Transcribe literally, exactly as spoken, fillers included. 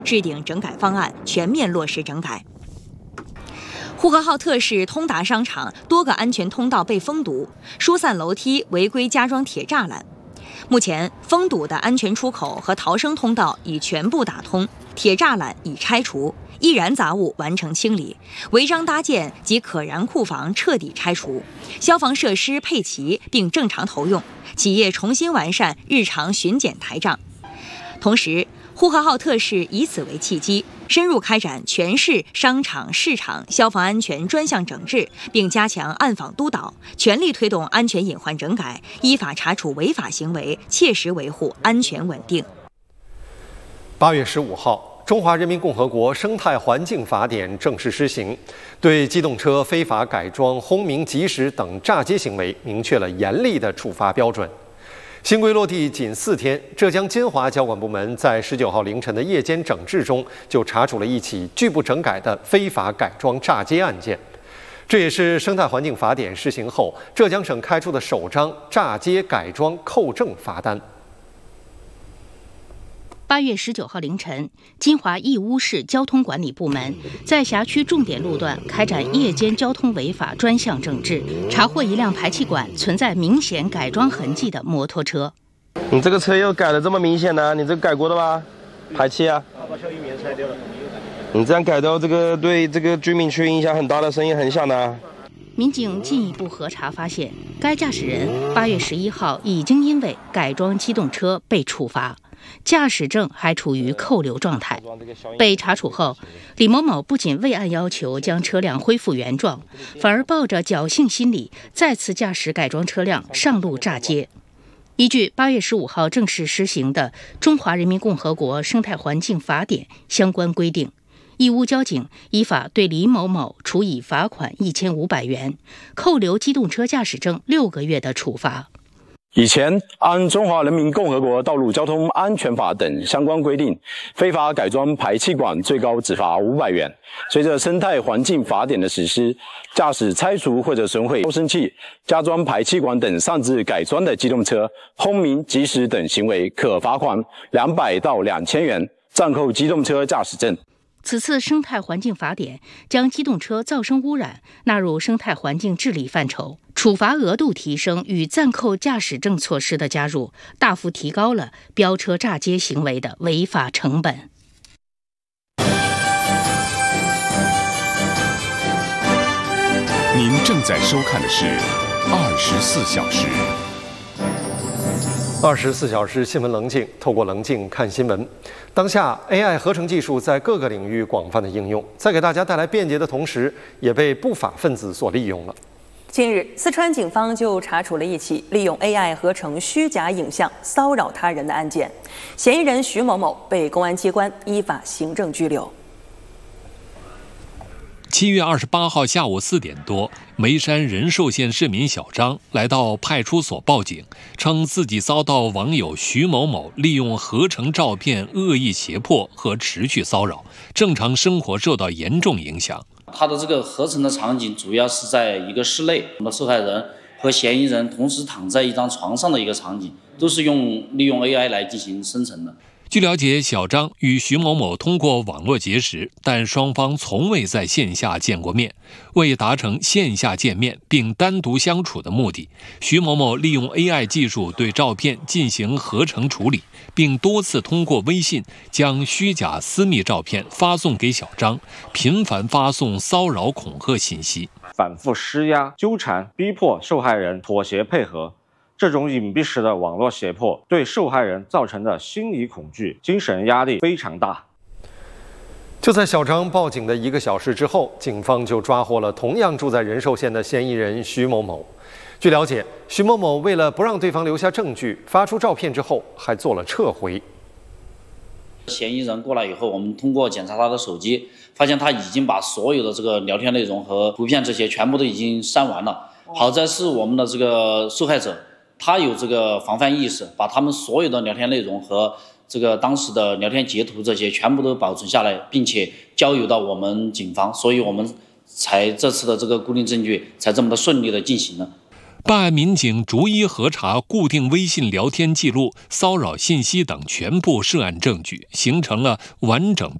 制定整改方案，全面落实整改。呼和浩特市通达商场多个安全通道被封堵，疏散楼梯违规加装铁栅栏。目前，封堵的安全出口和逃生通道已全部打通，铁栅栏已拆除，易燃杂物完成清理，违章搭建及可燃库房彻底拆除，消防设施配齐并正常投用，企业重新完善日常巡检台账。同时，呼和浩特市以此为契机，深入开展全市商场、市场消防安全专项整治，并加强暗访督导，全力推动安全隐患整改，依法查处违法行为，切实维护安全稳定。 八月十五号，《中华人民共和国生态环境法典》正式施行，对机动车非法改装、轰鸣疾驶等炸街行为明确了严厉的处罚标准。新规落地仅四天，浙江金华交管部门在十九号凌晨的夜间整治中，就查处了一起拒不整改的非法改装炸街案件。这也是生态环境法典施行后，浙江省开出的首张炸街改装扣证罚单。 八月十九号凌晨，金华义乌市交通管理部门在辖区重点路段开展夜间交通违法专项整治，查获一辆排气管存在明显改装痕迹的摩托车。 你这个车又改得这么明显呢？你这个改过的吧？排气啊？ 把消音棉拆掉了。 你这样改到这个对这个居民区影响很大的，声音很响的。 民警进一步核查发现，该驾驶人八月十一号已经因为改装机动车被处罚。驾驶证还处于扣留状态。被查处后，李某某不仅未按要求将车辆恢复原状，反而抱着侥幸心理，再次驾驶改装车辆上路炸街。依据八月十五号正式施行的《中华人民共和国生态环境法典》相关规定，义乌交警依法对李某某处以罚款一千五百元、扣留机动车驾驶证六个月的处罚。 以前按《中华人民共和国道路交通安全法》等相关规定，非法改装排气管最高只罚五百元。随着《生态环境法典》的实施，驾驶拆除或者损毁收声器、加装排气管等擅自改装的机动车，轰鸣、疾驶等行为，可罚款两百到两千元，暂扣机动车驾驶证。 此次生态环境法典将机动车噪声污染纳入生态环境治理范畴，处罚额度提升与暂扣驾驶证措施的加入，大幅提高了飙车炸街行为的违法成本。 您正在收看的是二十四小时。 二十四小时新闻棱镜，透过棱镜看新闻。当下 A I 合成技术在各个领域广泛的应用，在给大家带来便捷的同时，也被不法分子所利用了。 近日，四川警方就查处了一起利用 A I 合成虚假影像骚扰他人的案件，嫌疑人徐某某被公安机关依法行政拘留。 七月二十八号下午四点多，眉山仁寿县市民小张来到派出所报警，称自己遭到网友徐某某利用合成照片恶意胁迫和持续骚扰，正常生活受到严重影响。 他的这个合成的场景主要是在一个室内，我们的受害人和嫌疑人同时躺在一张床上的一个场景，都是用利用 A I 来进行生成的。 据了解，小张与徐某某通过网络结识，但双方从未在线下见过面。为达成线下见面并单独相处的目的，徐某某利用 A I 技术对照片进行合成处理，并多次通过微信将虚假私密照片发送给小张，频繁发送骚扰恐吓信息， 反复施压、纠缠、逼迫受害人妥协配合。这种隐蔽式的网络胁迫对受害人造成的心理恐惧、精神压力非常大。 就在小张报警的一个小时之后，警方就抓获了同样住在仁寿县的嫌疑人徐某某。据了解，徐某某为了不让对方留下证据，发出照片之后还做了撤回。 嫌疑人过来以后，我们通过检查他的手机，发现他已经把所有的这个聊天内容和图片这些全部都已经删完了。好在是我们的这个受害者，他有这个防范意识，把他们所有的聊天内容和这个当时的聊天截图这些全部都保存下来，并且交由到我们警方，所以我们才这次的这个固定证据才这么的顺利的进行了。 办案民警逐一核查固定微信聊天记录、骚扰信息等全部涉案证据，形成了完整